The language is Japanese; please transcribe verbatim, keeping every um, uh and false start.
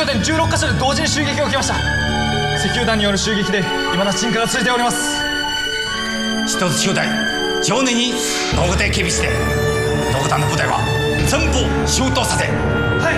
拠点じゅうろっかしょで同時に襲撃が起きました。石油弾による襲撃で未だ鎮火が続いております。 一つ兄弟常年に野口警備して野方の部隊は全部消灯させ。 はい。